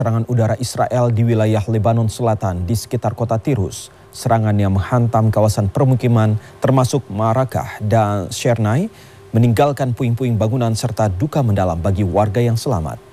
Serangan udara Israel di wilayah Lebanon Selatan di sekitar kota Tirus. Serangan yang menghantam kawasan permukiman termasuk Marakah dan Shernai meninggalkan puing-puing bangunan serta duka mendalam bagi warga yang selamat.